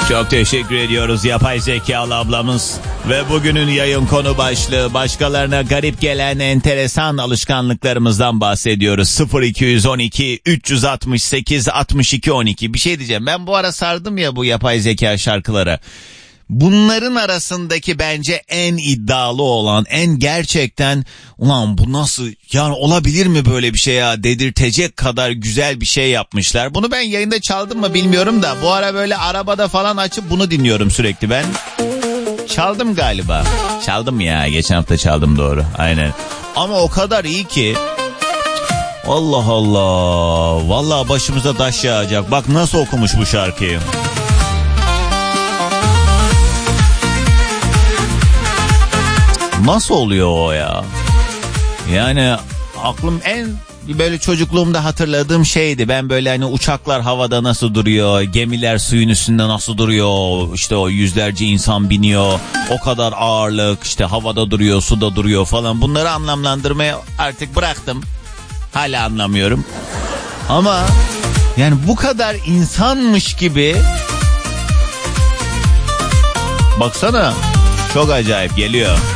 Çok teşekkür ediyoruz yapay zekalı ablamız. Ve bugünün yayın konu başlığı, başkalarına garip gelen enteresan alışkanlıklarımızdan bahsediyoruz. 0212 368 62 12. Bir şey diyeceğim, ben bu ara sardım ya bu yapay zeka şarkılara. Bunların arasındaki bence en iddialı olan, en gerçekten ulan bu nasıl, yani olabilir mi böyle bir şey ya dedirtecek kadar güzel bir şey yapmışlar. Bunu ben yayında çaldım mı bilmiyorum da bu ara böyle arabada falan açıp bunu dinliyorum sürekli ben. Çaldım galiba. Çaldım ya, geçen hafta çaldım, doğru, aynen. Ama o kadar iyi ki. Allah Allah. Vallahi başımıza taş yağacak. Bak nasıl okumuş bu şarkıyı. Nasıl oluyor o ya? Yani aklım en böyle çocukluğumda hatırladığım şeydi. Ben böyle hani uçaklar havada nasıl duruyor, gemiler suyun üstünde nasıl duruyor, işte o yüzlerce insan biniyor, o kadar ağırlık, işte havada duruyor, suda duruyor falan. Bunları anlamlandırmaya artık bıraktım. Hala anlamıyorum. Ama yani bu kadar insanmış gibi. Baksana, çok acayip geliyor.